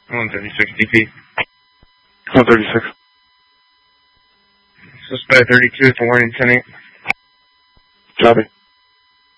136 DP. 136. Suspect 32 at the warning 10-8. Copy.